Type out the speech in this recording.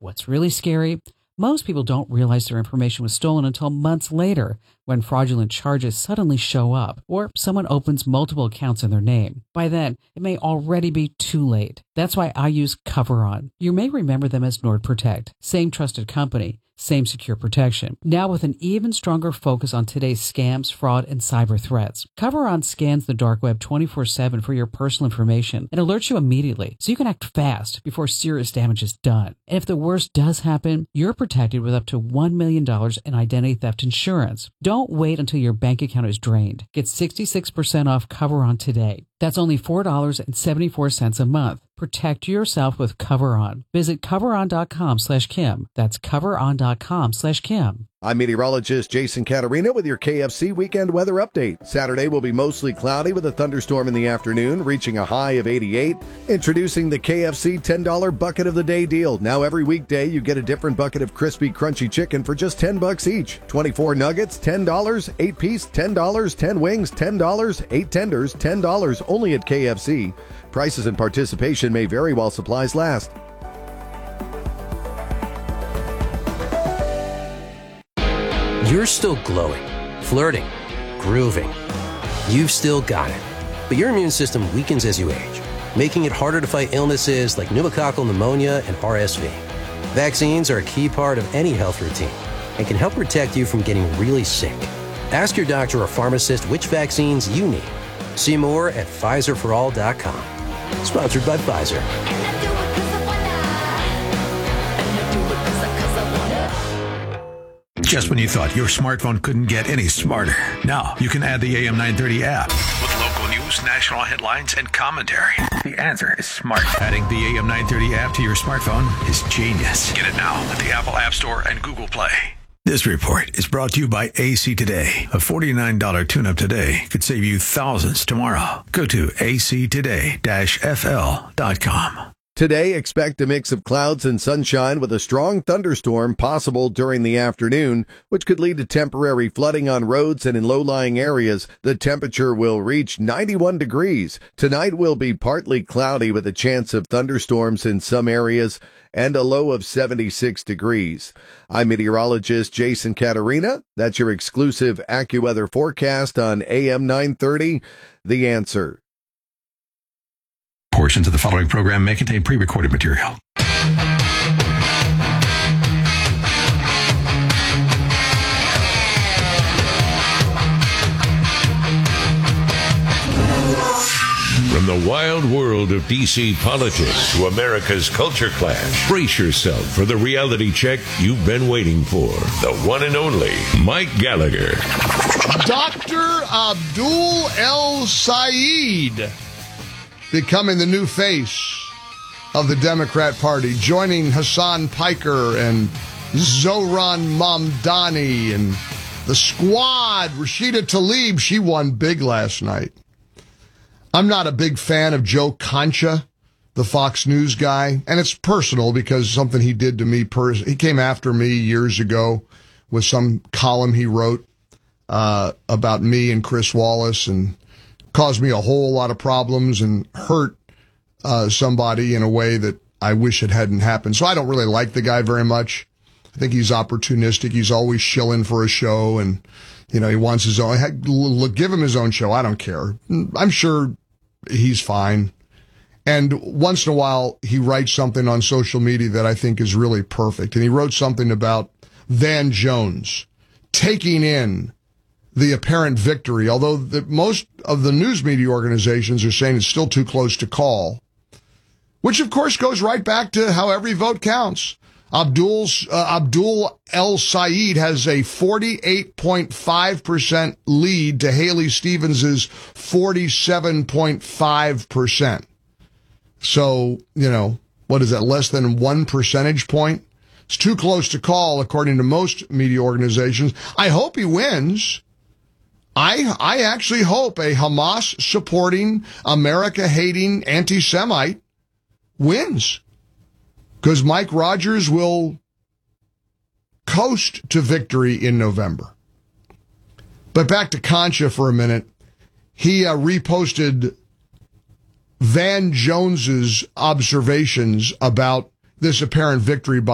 What's really scary? Most people don't realize their information was stolen until months later, when fraudulent charges suddenly show up or someone opens multiple accounts in their name. By then, it may already be too late. That's why I use CoverOn. You may remember them as NordProtect. Same trusted company, same secure protection. Now with an even stronger focus on today's scams, fraud, and cyber threats. CoverOn scans the dark web 24/7 for your personal information and alerts you immediately, so you can act fast before serious damage is done. And if the worst does happen, you're protected with up to $1 million in identity theft insurance. Don't wait until your bank account is drained. Get 66% off CoverOn today. That's only $4.74 a month. Protect yourself with CoverOn. Visit coveron.com/Kim. That's coveron.com/Kim. I'm meteorologist Jason Caterina with your KFC weekend weather update. Saturday will be mostly cloudy with a thunderstorm in the afternoon, reaching a high of 88. Introducing the KFC $10 bucket of the day deal. Now every weekday you get a different bucket of crispy, crunchy chicken for just $10 each. 24 nuggets, $10, 8 piece, $10, 10 wings, $10, 8 tenders, $10, only at KFC. Prices and participation may vary while supplies last. You're still glowing, flirting, grooving. You've still got it. But your immune system weakens as you age, making it harder to fight illnesses like pneumococcal pneumonia and RSV. Vaccines are a key part of any health routine and can help protect you from getting really sick. Ask your doctor or pharmacist which vaccines you need. See more at PfizerForAll.com. Sponsored by Pfizer. Just when you thought your smartphone couldn't get any smarter, now you can add the AM 930 app with local news, national headlines, and commentary. The answer is smart. Adding the AM 930 app to your smartphone is genius. Get it now at the Apple App Store and Google Play. This report is brought to you by AC Today. A $49 tune-up today could save you thousands tomorrow. Go to actoday-fl.com. Today, expect a mix of clouds and sunshine with a strong thunderstorm possible during the afternoon, which could lead to temporary flooding on roads and in low-lying areas. The temperature will reach 91 degrees. Tonight will be partly cloudy with a chance of thunderstorms in some areas and a low of 76 degrees. I'm meteorologist Jason Caterina. That's your exclusive AccuWeather forecast on AM 930, The Answer. Portions of the following program may contain pre-recorded material. From the wild world of D.C. politics to America's culture clash, brace yourself for the reality check you've been waiting for. The one and only Mike Gallagher. Dr. Abdul El-Sayed becoming the new face of the Democrat Party, joining Hassan Piker and Zohran Mamdani and the squad. Rashida Tlaib, she won big last night. I'm not a big fan of Joe Concha, the Fox News guy, and it's personal because something he did to me. He came after me years ago with some column he wrote about me and Chris Wallace and caused me a whole lot of problems and hurt somebody in a way that I wish it hadn't happened. So I don't really like the guy very much. I think he's opportunistic. He's always shilling for a show, and he wants his own. Give him his own show. I don't care. I'm sure he's fine. And once in a while, he writes something on social media that I think is really perfect. And he wrote something about Van Jones taking in the apparent victory, although most of the news media organizations are saying it's still too close to call, which of course goes right back to how every vote counts. Abdul El-Sayed has a 48.5% lead to Haley Stevens' 47.5%. So, what is that, less than 1 percentage point? It's too close to call, according to most media organizations. I hope he wins. I actually hope a Hamas-supporting, America-hating anti-Semite wins, because Mike Rogers will coast to victory in November. But back to Concha for a minute. He reposted Van Jones's observations about this apparent victory by